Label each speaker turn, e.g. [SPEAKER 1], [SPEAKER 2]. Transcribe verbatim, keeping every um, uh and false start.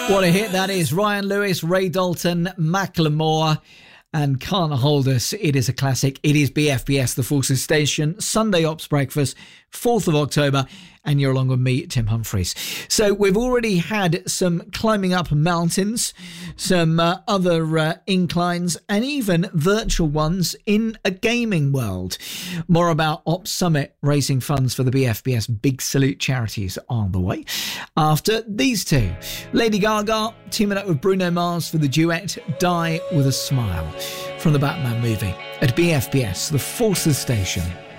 [SPEAKER 1] What a hit that is. Ryan Lewis, Ray Dalton, Macklemore, and Can't Hold Us. It is a classic. It is B F B S, The Forces Station, Sunday Ops Breakfast, fourth of October, and you're along with me, Tim Humphreys. So we've already had some climbing up mountains, some uh, other uh, inclines, and even virtual ones in a gaming world. More about Ops Summit raising funds for the B F B S Big Salute charities on the way. After these two, Lady Gaga teaming up with Bruno Mars for the duet Die With A Smile from the Batman movie at B F B S, The Forces Station.